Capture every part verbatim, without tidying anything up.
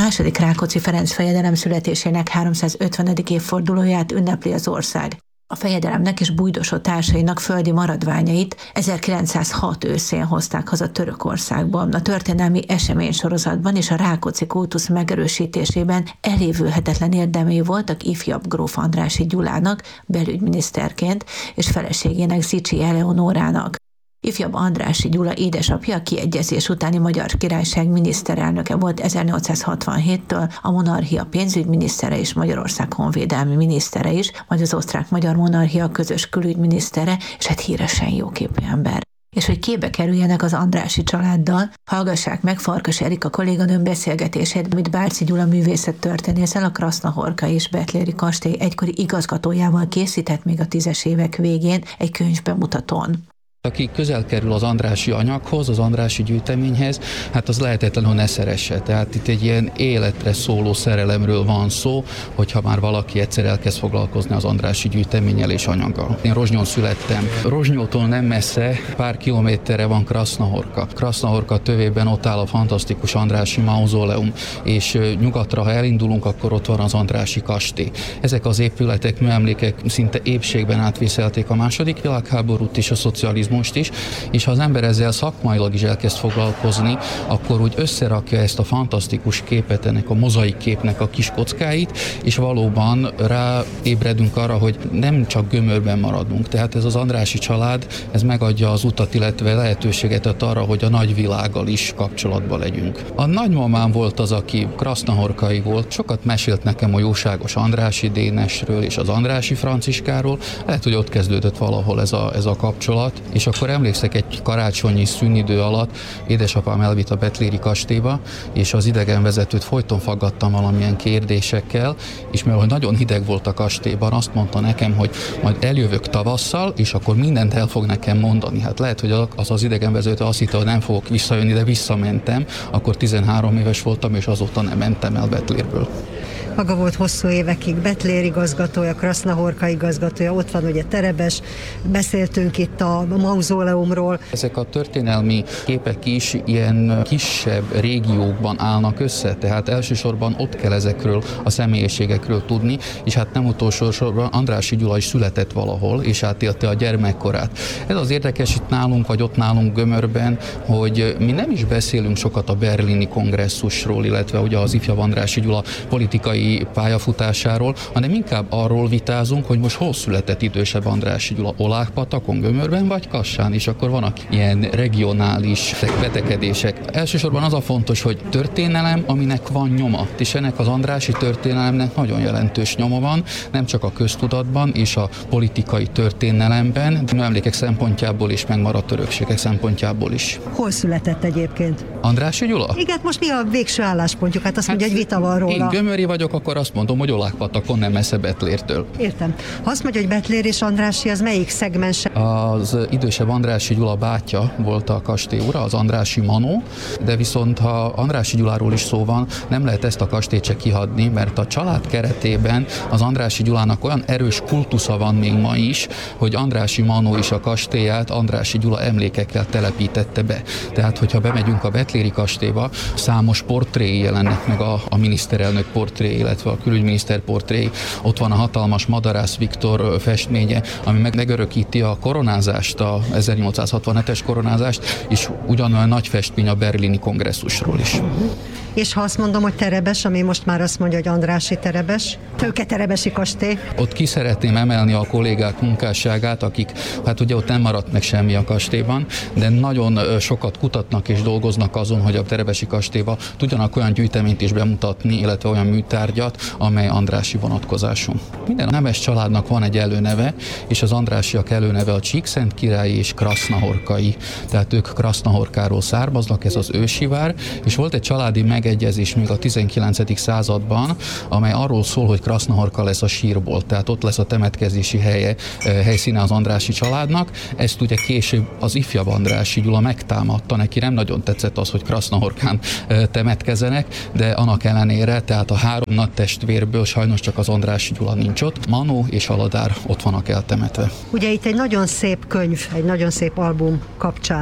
második Rákóczi Ferenc fejedelem születésének háromszázötvenedik évfordulóját ünnepli az ország. A fejedelemnek és Bújdosó társainak földi maradványait ezerkilencszázhat őszén hozták haza Törökországból. A történelmi eseménysorozatban és a Rákóczi kultusz megerősítésében elévülhetetlen érdemei voltak ifjabb gróf Andrássy Gyulának belügyminiszterként és feleségének Zichy Eleonórának. Ifjabb Andrássy Gyula édesapja a kiegyezés utáni Magyar Királyság miniszterelnöke volt ezernyolcszázhatvanhéttől, a monarchia pénzügyminisztere és Magyarország honvédelmi minisztere is, majd az osztrák-magyar monarchia közös külügyminisztere, és hát híresen jóképű ember. És hogy képbe kerüljenek az Andrássy családdal, hallgassák meg Farkas Erika kolléganőm beszélgetését, amit Bálczy Gyula művészettörténészel, a Krasznahorkai és Betléri kastély egykori igazgatójával készített még a tízes évek végén egy könyvbemutatón. Aki közel kerül az Andrássy anyaghoz, az Andrássy gyűjteményhez, hát az lehetetlenül ne szeresse. Tehát itt egy ilyen életre szóló szerelemről van szó, hogyha már valaki egyszer elkezd foglalkozni az Andrássy gyűjteménnyel és anyaggal. Én Rozsnyon születtem. Rozsnyótól nem messze, pár kilométerre van Krasznahorka. Krasznahorka tövében ott áll a fantasztikus Andrássy mauzóleum, és nyugatra, ha elindulunk, akkor ott van az Andrássy kastély. Ezek az épületek, műemlékek szinte épségben átvészelték a második világháborút és a szocializmus most is, és ha az ember ezzel szakmailag is elkezd foglalkozni, akkor úgy összerakja ezt a fantasztikus képet, ennek a mozaik képnek a kis kockáit, és valóban ráébredünk arra, hogy nem csak Gömörben maradunk. Tehát ez az Andrássy család, ez megadja az utat, illetve lehetőséget arra, hogy a nagyvilággal is kapcsolatban legyünk. A nagymamám volt az, aki krasznahorkai volt, sokat mesélt nekem a jóságos Andrássy Dénesről és az Andrássy Franciskáról, lehet, hogy ott kezdődött valahol ez a, ez a kapcsolat. És akkor emlékszek, egy karácsonyi szünidő alatt édesapám elvitt a Betléri kastélyba, és az idegenvezetőt folyton faggattam valamilyen kérdésekkel, és mivel nagyon hideg volt a kastélyban, azt mondta nekem, hogy majd eljövök tavasszal, és akkor mindent el fog nekem mondani. Hát lehet, hogy az az idegenvezető azt hitte, hogy nem fogok visszajönni, de visszamentem, akkor tizenhárom éves voltam, és azóta nem mentem el Betlérből. Maga volt hosszú évekig Betlér igazgatója, Krasznahorka igazgatója, ott van ugye Terebes, beszéltünk itt a mauzóleumról. Ezek a történelmi képek is ilyen kisebb régiókban állnak össze, tehát elsősorban ott kell ezekről a személyiségekről tudni, és hát nem utolsó sorban Andrássy Gyula is született valahol, és átélte a gyermekkorát. Ez az érdekes itt nálunk, vagy ott nálunk Gömörben, hogy mi nem is beszélünk sokat a berlini kongresszusról, illetve ugye az ifjabb Andrássy Gyula politikai pályafutásáról, hanem inkább arról vitázunk, hogy most hol született idősebb Andrássy Gyula, Oláhpatakon, Gömörben vagy Kassán, és akkor vannak ilyen regionális vetekedések. Elsősorban az a fontos, hogy történelem, aminek van nyoma, és ennek az Andrássy történelemnek nagyon jelentős nyoma van, nem csak a köztudatban és a politikai történelemben, de emlékek szempontjából is, megmaradt örökségek szempontjából is. Hol született egyébként? Andrássy Gyula? Igen, most mi a végső álláspontjuk? Hát azt hát mondja, hogy vita van róla. Én gömöri vagyok, akkor azt mondom, hogy Oláhpatakon, nem messze Betlértől. Értem. Ha azt mondja, hogy Betlér és Andrássy, az melyik szegmense? Az idősebb Andrássy Gyula bátyja volt a kastély ura, az Andrássy Manó, de viszont ha Andrássy Gyuláról is szó van, nem lehet ezt a kastélyt se kihagyni, mert a család keretében az Andrássy Gyulának olyan erős kultusza van még ma is, hogy Andrássy Manó is a kastélyát Andrássy Gyula emlékekkel telepítette be. Tehát, hogyha bemegyünk a Betléri kastélyba, számos portréi jelennek meg, a, a miniszterelnök portré, illetve a külügyminiszter portré. Ott van a hatalmas Madarász Viktor festménye, ami meg megörökíti a koronázást, a ezernyolcszázhatvanhetes koronázást, és ugyanolyan nagy festmény a berlini kongresszusról is. És ha azt mondom, hogy Terebes, ami most már azt mondja, hogy Andrássy Terebes, Tőke-terebesi kastély. Ott ki szeretném emelni a kollégák munkásságát, akik, hát ugye ott nem maradt meg semmi a kastélyban, de nagyon sokat kutatnak és dolgoznak azon, hogy a terebesi kastélyba tudjanak olyan gyűjteményt is bemutatni, illetve olyan műtárgyat, amely Andrássy vonatkozású. Minden nemes családnak van egy előneve, és az Andrássyak előneve a Csíkszentkirályi és Krasznahorkai. Tehát ők Krasznahorkáról származnak, ez az ősivár, és volt egy családi megegyezés még a tizenkilencedik században, amely arról szól, hogy Krasznahorka lesz a sírból, tehát ott lesz a temetkezési helye, helyszíne az Andrássy családnak. Ezt ugye később az ifjabb Andrássy Gyula megtámadta, neki nem nagyon tetszett az, hogy Krasznahorkán temetkezenek, de annak ellenére, tehát a három nagy testvérből sajnos csak az Andrássy Gyula nincs ott. Manó és Aladár ott vannak eltemetve. Ugye itt egy nagyon szép könyv, egy nagyon szép album kapcsán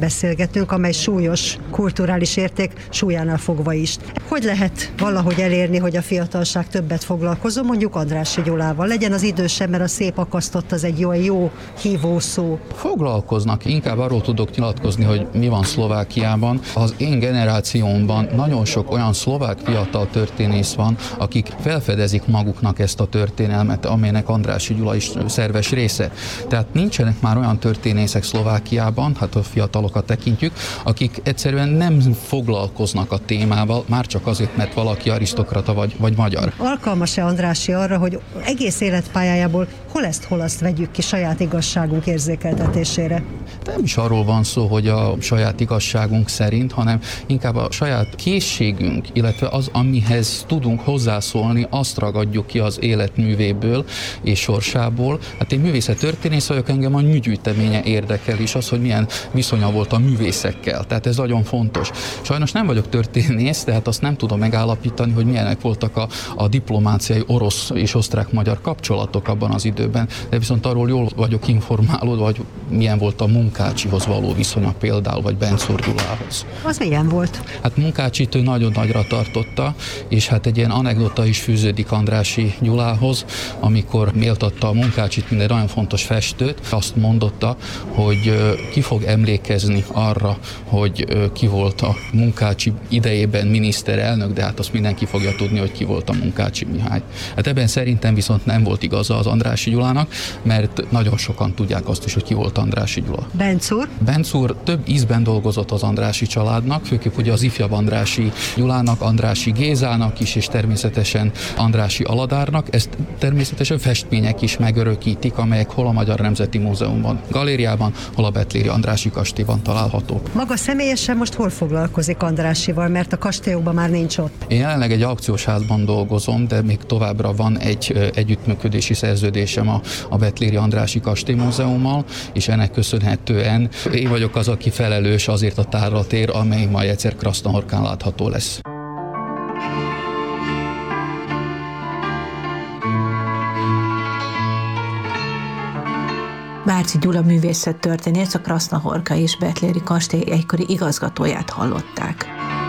beszélgetünk, amely súlyos kulturális érték, súlyánál fogva is. Hogy lehet valahogy elérni, hogy a fiatalság többet foglalkozom, mondjuk Andrássy Gyulával? Legyen az idősebb, mert a szép akasztott az egy jó, jó hívó szó. Foglalkoznak, inkább arról tudok nyilatkozni, hogy mi van Szlovákiában. Az én generációmban nagyon sok olyan szlovák fiatal történész van, akik felfedezik maguknak ezt a történelmet, amelynek Andrássy Gyula is szerves része. Tehát nincsenek már olyan történészek Szlovákiában, hát a fiatalokat tekintjük, akik egyszerűen nem foglalkoznak a témával, már csak azért, mert valaki arisztokrata vagy, vagy magyar. Alkalmas-e Andrássy arra, hogy egész életpályájából hol ezt, hol azt vegyük ki saját igazságunk érzékeltetésére? Nem is arról van szó, hogy a saját igazságunk szerint, hanem inkább a saját készségünk, illetve az, amihez tudunk hozzászólni, azt ragadjuk ki az életművéből és sorsából. Hát én művészettörténész vagyok, engem a műgyűjteménye érdekel is, az, hogy milyen viszonya volt a művészekkel. Tehát ez nagyon fontos. Sajnos nem vagyok történész, tehát azt nem tudom megállapítani, hogy milyenek voltak a, a diplomáciai orosz és osztrák-magyar kapcsolatok abban az időben, de viszont arról jól vagyok informálódva, hogy milyen volt a Munkácsihoz való viszonya például, vagy Bencúr Gyulához. Az milyen volt? Hát Munkácsit ő nagyon nagyra tartotta, és hát egy ilyen anekdota is fűződik Andrássy Gyulához, amikor méltatta a Munkácsit, mint egy nagyon fontos festőt, azt mondotta, hogy ki fog emlékezni arra, hogy ki volt a Munkácsi idejében miniszterelnök, de hát azt mindenki fogja tudni, hogy ki volt a Munkácsi Mihály. Hát ebben szerintem viszont nem volt igaza az Andrássy Gyulának, mert nagyon sokan tudják azt is, hogy ki volt Andrássy Gyula. Bencúr? Bencúr több ízben dolgozott az Andrássy családnak, főképp ugye az ifjabb Andrássy Gyulának, Andrássy Gézának is, és természetesen Andrássy Aladárnak. Ezt természetesen festmények is megörökítik, amelyek hol a Magyar Nemzeti Múzeumban, galériában, hol a Betléri Andrássy kastélyban találhatók. Maga személyesen most hol foglalkozik Andrássyval, mert a kastélyokban már nincs ott? Én jelenleg egy aukciós házban dolgozom, de még továbbra van egy együttműködési szerződésem a, a Betléri Andrássy Kastélymúzeummal, és ennek köszönhetően én vagyok az, aki felelős azért a tárlatért, amely majd egyszer Krasznahorkán látható lesz. Bárczy Gyula művészettörténész, a Krasznahorkai és Betléri kastély egykori igazgatóját hallották.